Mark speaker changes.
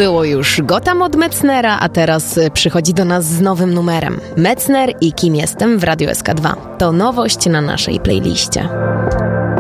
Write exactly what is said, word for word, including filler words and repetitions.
Speaker 1: Było już Gotham od Metznera, a teraz przychodzi do nas z nowym numerem. Metzner i Kim jestem w Radiu S K dwa. To nowość na naszej playliście.